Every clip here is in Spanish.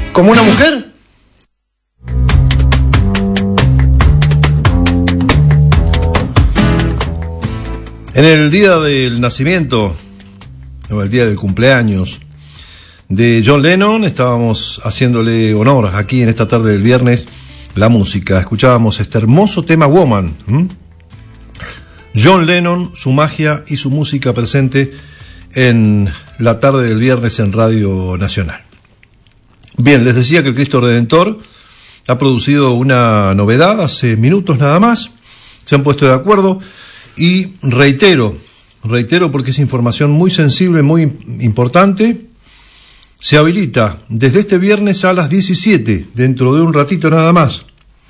¿Como una mujer? En el día del nacimiento, o el día del cumpleaños de John Lennon, estábamos haciéndole honor aquí en esta tarde del viernes la música. Escuchábamos este hermoso tema Woman. John Lennon, su magia y su música presente en la tarde del viernes en Radio Nacional. Bien, les decía que el Cristo Redentor ha producido una novedad hace minutos nada más. Se han puesto de acuerdo y reitero porque es información muy sensible, muy importante. Se habilita desde este viernes a las 17, dentro de un ratito nada más,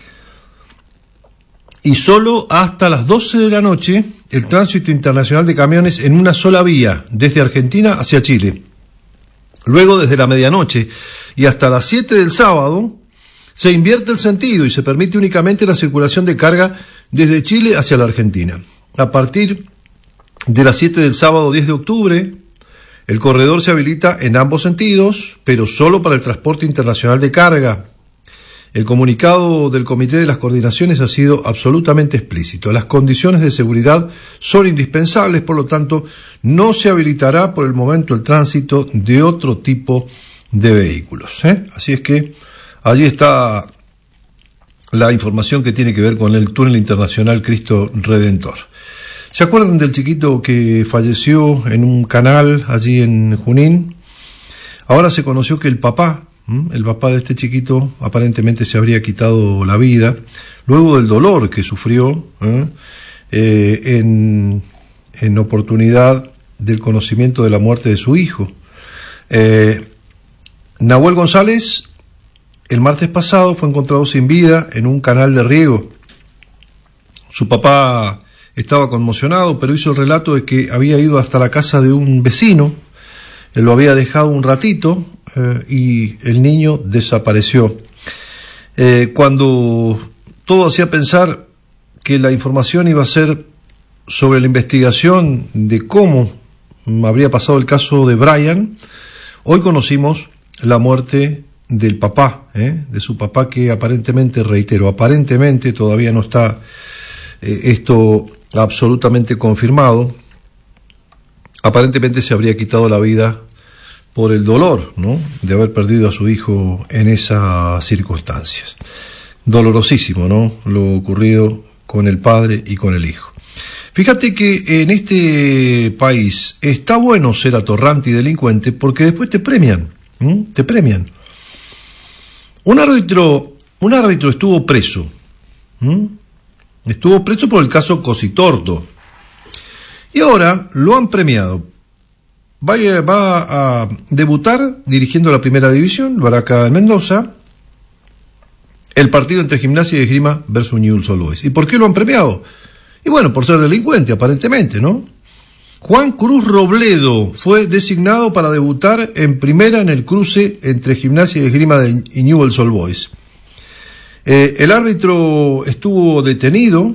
y solo hasta las 12 de la noche, el tránsito internacional de camiones en una sola vía, desde Argentina hacia Chile. Luego, desde la medianoche y hasta las 7 del sábado, se invierte el sentido y se permite únicamente la circulación de carga desde Chile hacia la Argentina. A partir de las 7 del sábado 10 de octubre, el corredor se habilita en ambos sentidos, pero solo para el transporte internacional de carga. El comunicado del Comité de las Coordinaciones ha sido absolutamente explícito. Las condiciones de seguridad son indispensables, por lo tanto, no se habilitará por el momento el tránsito de otro tipo de vehículos. Así es que allí está la información que tiene que ver con el túnel internacional Cristo Redentor. ¿Se acuerdan del chiquito que falleció en un canal allí en Junín? Ahora se conoció que el papá de este chiquito aparentemente se habría quitado la vida luego del dolor que sufrió en oportunidad del conocimiento de la muerte de su hijo. Nahuel González, el martes pasado, fue encontrado sin vida en un canal de riego. Su papá estaba conmocionado, pero hizo el relato de que había ido hasta la casa de un vecino. Él lo había dejado un ratito y el niño desapareció. Cuando todo hacía pensar que la información iba a ser sobre la investigación de cómo habría pasado el caso de Brian, hoy conocimos la muerte del papá, de su papá, que aparentemente, reitero, aparentemente todavía no está esto absolutamente confirmado. Aparentemente se habría quitado la vida por el dolor, ¿no?, de haber perdido a su hijo en esas circunstancias. Dolorosísimo, ¿no?, lo ocurrido con el padre y con el hijo. Fíjate que en este país está bueno ser atorrante y delincuente porque después te premian, te premian. Un árbitro estuvo preso, estuvo preso por el caso Cositorto y ahora lo han premiado. Va a debutar dirigiendo la primera división, lo hará acá en Mendoza, el partido entre Gimnasia y Esgrima versus Newell's Old Boys. ¿Y por qué lo han premiado? Y bueno, por ser delincuente, aparentemente, ¿no? Juan Cruz Robledo fue designado para debutar en primera en el cruce entre Gimnasia y Esgrima y Newell's Old Boys. El árbitro estuvo detenido,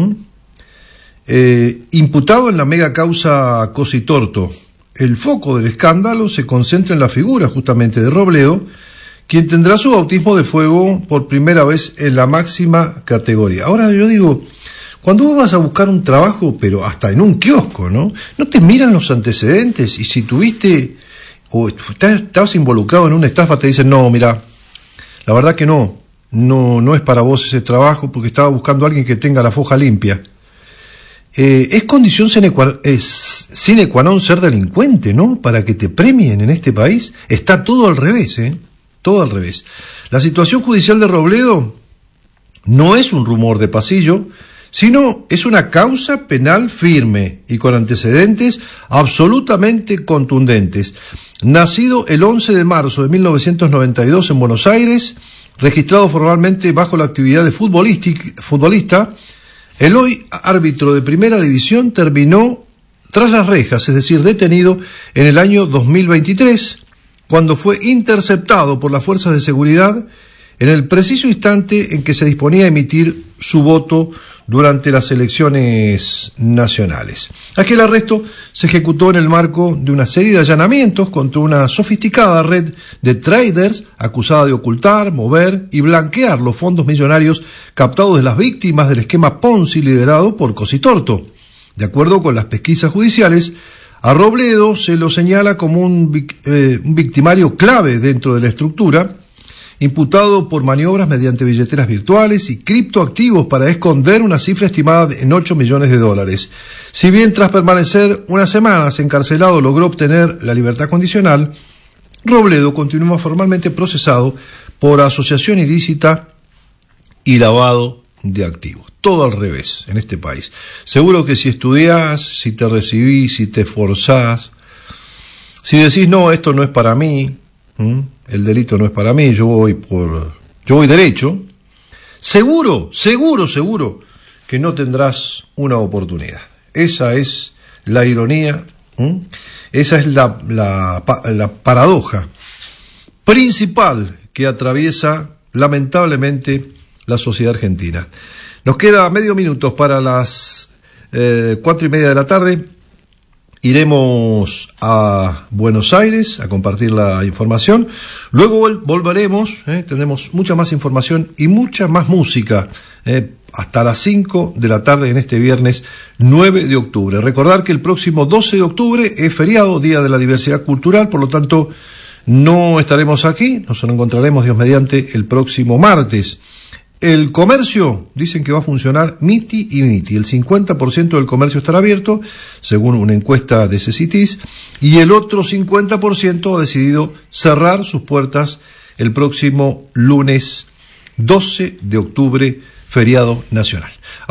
imputado en la mega causa Cositorto. El foco del escándalo se concentra en la figura justamente de Robledo, quien tendrá su bautismo de fuego por primera vez en la máxima categoría. Ahora yo digo, cuando vos vas a buscar un trabajo, pero hasta en un kiosco, ¿no te miran los antecedentes? Y si tuviste o estabas involucrado en una estafa, te dicen, no, mira, la verdad que no es para vos ese trabajo porque estaba buscando a alguien que tenga la foja limpia. Es condición sine qua non ser delincuente, ¿no?, para que te premien en este país. Está todo al revés, todo al revés. La situación judicial de Robledo no es un rumor de pasillo, sino es una causa penal firme y con antecedentes absolutamente contundentes. Nacido el 11 de marzo de 1992 en Buenos Aires, registrado formalmente bajo la actividad de futbolista, el hoy árbitro de primera división terminó tras las rejas, es decir, detenido en el año 2023, cuando fue interceptado por las fuerzas de seguridad en el preciso instante en que se disponía a emitir su voto durante las elecciones nacionales. Aquel arresto se ejecutó en el marco de una serie de allanamientos contra una sofisticada red de traders acusada de ocultar, mover y blanquear los fondos millonarios captados de las víctimas del esquema Ponzi liderado por Cositorto. De acuerdo con las pesquisas judiciales, a Robledo se lo señala como un victimario clave dentro de la estructura, imputado por maniobras mediante billeteras virtuales y criptoactivos para esconder una cifra estimada en $8 millones. Si bien tras permanecer unas semanas encarcelado logró obtener la libertad condicional, Robledo continúa formalmente procesado por asociación ilícita y lavado de activos. Todo al revés en este país. Seguro que si estudiás, si te recibís, si te esforzás, si decís no, esto no es para mí, el delito no es para mí, yo voy derecho, seguro que no tendrás una oportunidad. Esa es la ironía, esa es la paradoja principal que atraviesa lamentablemente la sociedad argentina. Nos queda medio minuto para las 4:30 de la tarde. Iremos a Buenos Aires a compartir la información. Luego volveremos, tendremos mucha más información y mucha más música hasta las 5 de la tarde en este viernes 9 de octubre. Recordar que el próximo 12 de octubre es feriado, Día de la Diversidad Cultural, por lo tanto no estaremos aquí, nos encontraremos Dios mediante el próximo martes. El comercio, dicen que va a funcionar miti y miti. El 50% del comercio estará abierto, según una encuesta de CECITIS, y el otro 50% ha decidido cerrar sus puertas el próximo lunes 12 de octubre, feriado nacional.